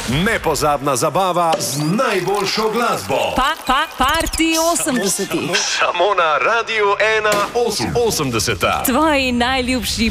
Nepozabna zabava z najboljšo glasbo. Party 80. Samo na Radiu 1 80. Tvoji najljubši